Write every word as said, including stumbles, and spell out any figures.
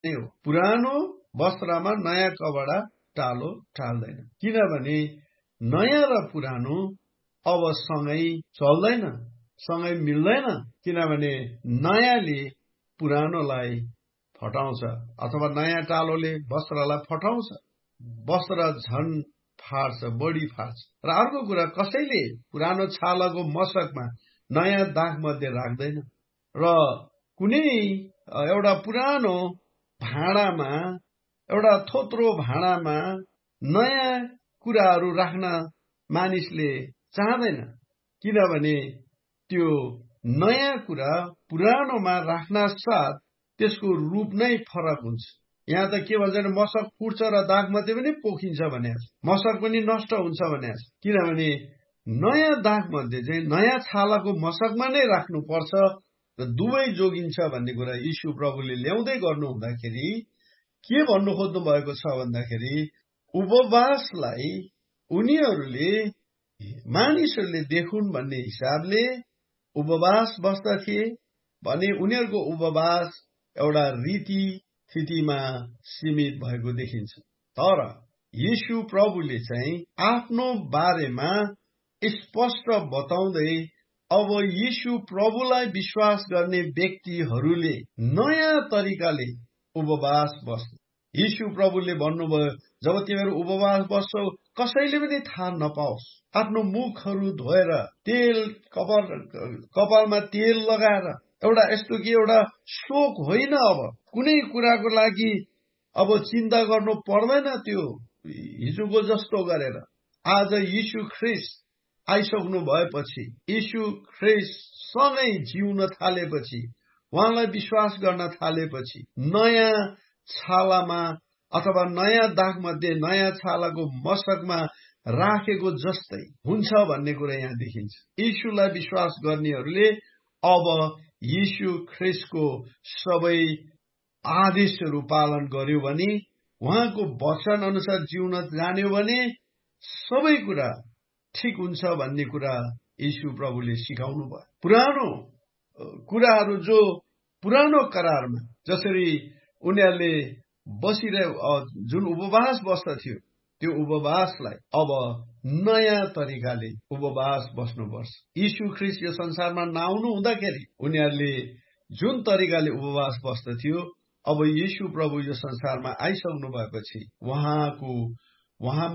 नै हो। पुरानो वस्त्रमा नयाँ कपडा टालो टाल्दैन, किनभने नयाँ र पुरानो अब सँगै चल्दैन, सँगै मिल्दैन। किनभने नयाँले पुरानोलाई फटाउँछ अथवा नयाँ टालोले वस्त्रलाई फटाउँछ, वस्त्र झन् फाट्छ, बढी फाट्छ। र अर्को कुरा, कसैले पुरानो छालाको मशकमा नयाँ दाग मध्ये राख्दैन र कुनै एउटा पुरानो भाँडामा, एउटा थोत्रो भाँडामा नयाँ कुराहरू राख्न मानिसले चाहँदैन, किनभने त्यो नयाँ कुरा पुरानोमा राख्न साथ त्यसको रूप नै फरक हुन्छ। यहाँ त के भन्छ भने मशक फुट्छ र दाग मध्ये पनि पोखिन्छ भने, मशक पनि नष्ट हुन्छ भने, किनभने नयाँ दाग मध्ये चाहिँ नयाँ छालाको मशकमा नै राख्नुपर्छ र दुवै जोगिन्छ भन्ने कुरा यीशु प्रभुले ल्याउँदै गर्नु हुँदाखेरि के भन्नु खोज्नु भएको छ भन्दाखेरि, उपवासलाई उनीहरूले मानिसहरूले देखुन् भन्ने हिसाबले उपवास बस्दथे भने उनीहरूको उपवास एउटा रीति थितिमा सीमित भएको देखिन्छ। तर यीशु प्रभुले चाहिँ आफ्नो बारेमा स्पष्ट बताउँदै अब यीशु प्रभुलाई विश्वास गर्ने व्यक्तिहरूले नयाँ तरिकाले उपवास बस्ने। यीशु प्रभुले भन्नुभयो, जब तिमीहरू उपवास बस्छौ कसैले पनि थाहा नपाओस्, आफ्नो मुखहरू धोएर तेल कपाल कपालमा तेल लगाएर, एउटा यस्तो कि एउटा शोक होइन, अब कुनै कुराको लागि अब चिन्ता गर्नु पर्दैन। त्यो हिजोको जस्तो गरेर आज यीशु ख्रीष्ट आइसक्नु भएपछि, यीशु ख्रीष्ट सँगै जिउन थालेपछि, उहाँलाई विश्वास गर्न थालेपछि नयाँ छालामा अथवा नयाँ दाग मध्ये नयाँ छालाको मशकमा राखेको जस्तै हुन्छ भन्ने कुरा यहाँ देखिन्छ। यीशुलाई विश्वास गर्नेहरूले अब यीशु ख्रीष्टको सबै आदेशहरू पालन गर्यो भने, उहाँको वचन अनुसार जिउन जान्यो भने सबै कुरा ठिक हुन्छ भन्ने कुरा यीशु प्रभुले सिकाउनु भयो। पुरानो कुराहरू जो पुरानो करारमा जसरी उनीहरूले बसिरहे, जुन उपवास बस्दथ्यो, त्यो उपवासलाई अब नयाँ तरिकाले उपवास बस्नुपर्छ। यीशु ख्रीष्ट यो संसारमा नआउनु हुँदाखेरि उनीहरूले जुन तरिकाले उपवास बस्दथ्यो, अब यीशु प्रभु यो संसारमा आइसक्नु भएपछि उहाँको उहाँ